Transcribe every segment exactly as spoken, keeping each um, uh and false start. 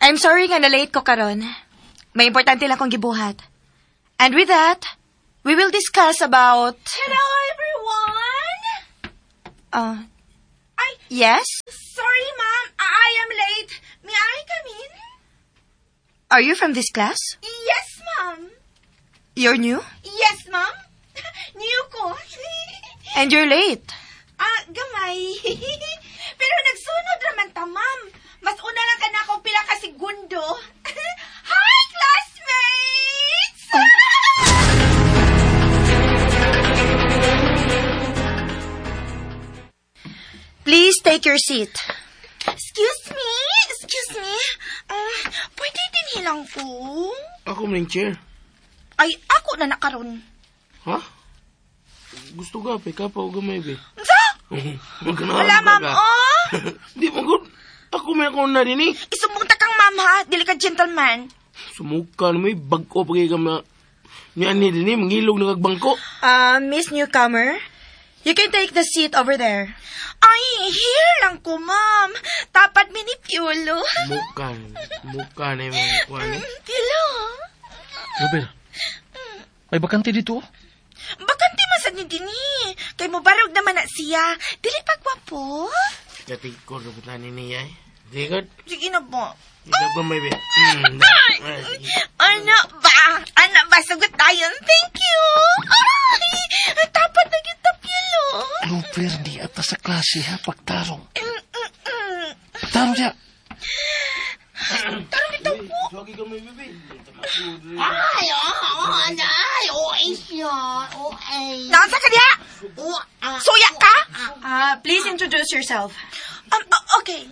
I'm sorry nga na-late ko karon. May importante lang kong gibuhat. And with that, we will discuss about... Hello, everyone! Uh, I... yes? Sorry, Mom. I, I am late. May I come in? Are you from this class? Yes, Mom. You're new? Yes, Mom. New ko. And you're late. Ah, gamay. Pero nagsunod raman ta, Ma'am. Mas una lang ka na akong pila ka segundo. Hi, classmates! Please take your seat. Excuse me? Excuse me? Uh, pwede din hilang ko? Ako maning chair. Ay, ako na nakaroon. Ha? Gusto ka, pe, ka pa o gamay, be. Sa? Magkanahan Wala, ba Ma'am, ka? oh! Di mo good. Ako may ako na din eh. Isumbong ta kang Ma'am, ha? Dili ka gentleman. Sumuka na may bag ko pagay ka ma... Niya ni din eh, mangilog na kagbangko. Uh, Miss Newcomer, you can take the seat over there. Ay, here lang ko, Ma'am. Tapat mi ni Piolo. Muka, muka na yung mga kuha ni. Piolo? Robert, may bakante dito. Bakante man sa ni Dini. Kay mo barog naman na siya. Dili pagwapo. Katig ko rubutan ni niya eh. Di ka? Sige na po. Hindi ba may be? Hmm. Ano ba? Ano ba? Sagot tayo. Thank you. Ay, tapat na kita, Piolo. Robert, di ata sa klase ha, pagtarong. Pagtarong siya. Tarong dito po. Sorry ka may bebe. Ay, oo, anay. O A siya. O A. Nasa ka niya? Suya ka? Uh, please introduce yourself. Um, o- okay.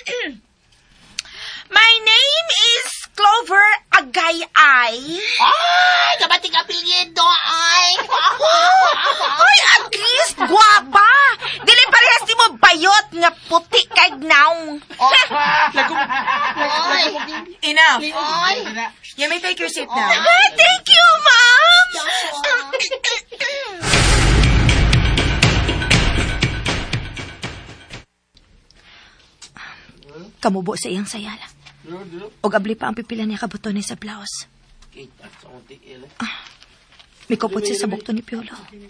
My name is Clover Agayay. Ay, kabating apelyido, ay. Ay, at least guwapa. Dili parehas di mo bayot nga puti kay gnaw. Ay, Enough. ay. You may take your seat now. Ah, thank you, Ma'am. Kamubo sa iyang sayala. Og abli pa ang pipila niya kabuton sa blouse. Ah, may kupot siya sa bukto ni Piolo.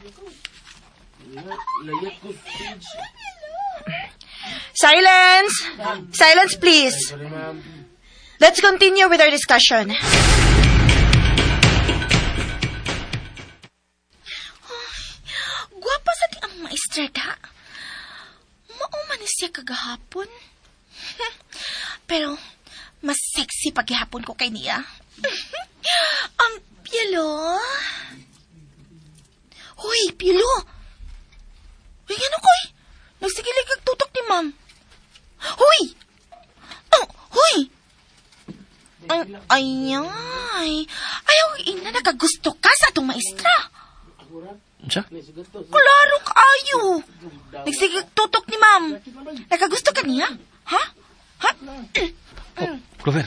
Silence! Silence, please. Let's continue with our discussion. Guwapa sa di ang maestrada. Mauman ni siya kagahapon. Pero, mas sexy paghihapon ko kay niya. Ang Piolo. Hoy, Piolo. Hoy, ano koy? Nagsigilig kag tutok ni Ma'am. Hoy! Oh, hoy! Ay, ayay. Ayaw, ina, nakagusto ka sa atong maestra. Siya? Klaro kaayo. Nagsigig tutok ni Ma'am. Nakagusto ka niya? Ha? Ha? Oh, Clover,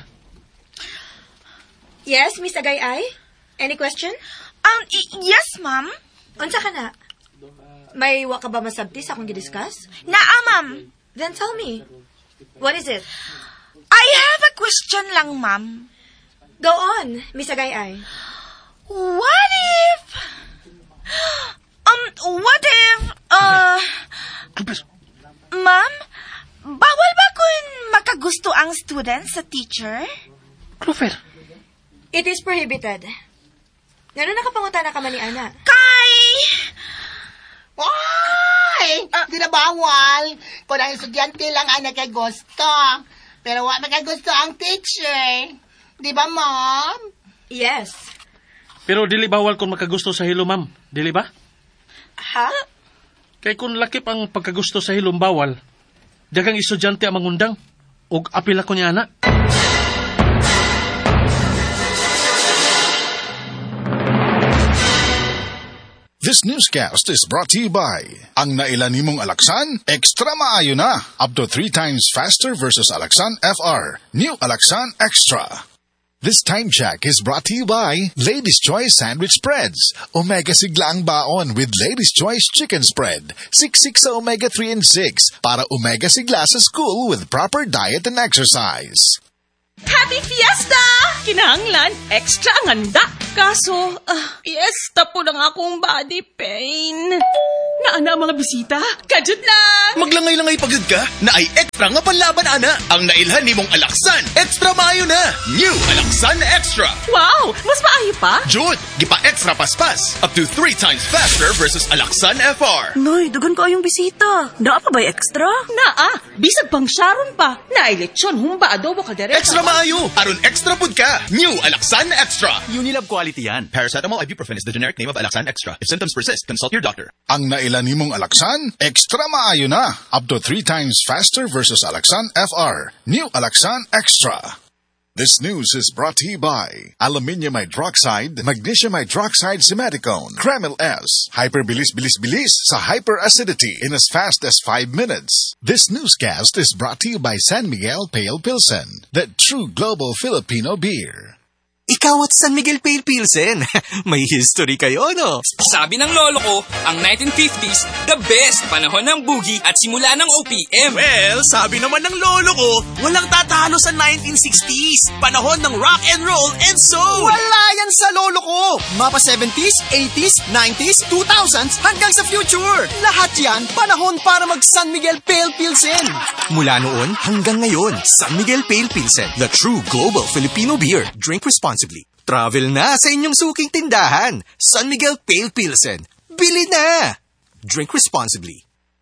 Yes, Miss Agayay? Any question? Um, y- yes, Ma'am. Unsa ka na? May wa ka ba masabti sa akong gidiscuss? Naa, Ma'am. Then tell me. What is it? I have a question lang, Ma'am. Go on, Miss Agayay. What if... Um, what if... Uh... Clover, Ma'am, bawal ba kung makagusto ang student sa teacher? Clover. It is prohibited. Ngano nakapangutana ka man ni Ana? Kay... Ay, di na bawal. Kung ang estudyante lang ang nakagusto. Pero wa nakagusto ang teacher. Di ba, Mom? Yes. Pero dili bawal kung makagusto sa hilo, ma'am. Dili ba? Ha? Kay kung lakip ang pagkagusto sa hilom bawal, dagang estudyante ang mangundang. Og apila ko niya na. This newscast is brought to you by ang nailan nimong Alaksan, extra maayo na. Up to three times faster versus Alaksan F R. New Alaksan Extra. This time check is brought to you by Ladies' Choice Sandwich Spreads. Omega sigla ang baon with Ladies' Choice Chicken Spread. Siksik sa omega three and six para omega sigla sa school with proper diet and exercise. Happy Fiesta! Kinahanglan, extra ang handa. Kaso, ah, fiesta po lang akong body pain. Naana ang mga bisita? Kajud lang! Maglangay-langay pagod ka na ay extra nga panlaban, ana. Ang nailhan ni mong Alaksan, extra maayo na. New Alaksan Extra. Wow! Mas maayo pa? Jud, gipa extra paspas. Up to three times faster versus Alaksan F R. Noy, dugan ko ayong bisita. Naa pa ba extra? Naa, bisag pang Sharon pa. Nailetsyon, humba adobo kaldereta. Extra maayo. Aron extra pud ka. New Alaksan Extra. Unilab quality yan. Paracetamol ibuprofen is the generic name of Alaksan Extra. If symptoms persist, consult your doctor. Ang nailan nimong Alaksan, extra maayo na. Up to three times faster versus Alaksan F R. New Alaksan Extra. This news is brought to you by Aluminium Hydroxide, Magnesium Hydroxide Simaticone, Kremil S, Hyperbilis-bilis-bilis sa hyperacidity in as fast as five minutes. This newscast is brought to you by San Miguel Pale Pilsen, the true global Filipino beer. Ikaw at San Miguel Pale Pilsen. May history kayo, no? Sabi ng lolo ko, ang nineteen fifties, the best panahon ng boogie at simula ng O P M. Well, sabi naman ng lolo ko, walang tatalo sa nineteen sixties. Panahon ng rock and roll and soul. Wala yan sa lolo ko. Mapa seventies, eighties, nineties, two thousands, hanggang sa future. Lahat yan, panahon para mag San Miguel Pale Pilsen. Mula noon hanggang ngayon, San Miguel Pale Pilsen, the true global Filipino beer. Drink responsibly. Travel na sa inyong suking tindahan. San Miguel Pale Pilsen. Bili na! Drink responsibly.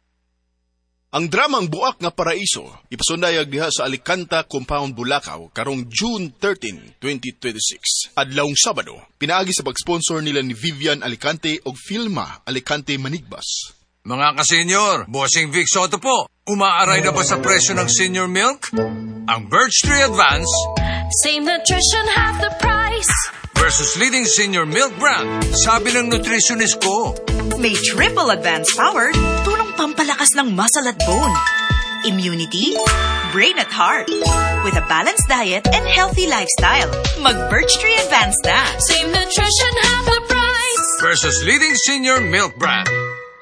Ang dramang Buak nga Paraiso ipasundayag diha sa Alicanta Compound, Bulacau karong June thirteenth, twenty twenty-six. Adlawng Sabado, pinaagi sa pag-sponsor nila ni Vivian Alicante og Filma Alicante Manigbas. Mga ka-senior, Bossing Vic Soto po. Umaaray na ba sa presyo ng senior milk? Ang Birch Tree Advance, same nutrition, half the price, versus leading senior milk brand. Sabi ng nutritionist ko, may triple advance power, tulong pampalakas ng muscle at bone, immunity, brain at heart. With a balanced diet and healthy lifestyle, mag-Birch Tree Advance na. Same nutrition, half the price, versus leading senior milk brand.